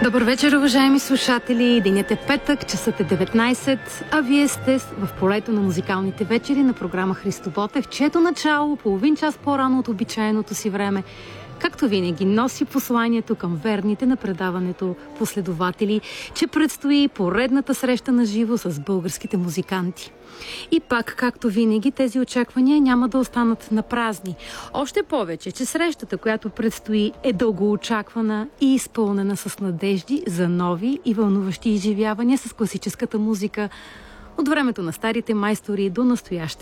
Добър вечер, уважаеми слушатели! Денят е петък, часът е 19, а вие сте в полето на музикалните вечери на програма Христо Ботев, чието начало, половин час по-рано от обичайното си време, както винаги, носи посланието към верните на предаването последователи, че предстои поредната среща на живо с българските музиканти. И пак, както винаги, тези очаквания няма да останат на празни. Още повече, че срещата, която предстои, е дългоочаквана и изпълнена с надежди за нови и вълнуващи изживявания с класическата музика от времето на старите майстори до настоящето.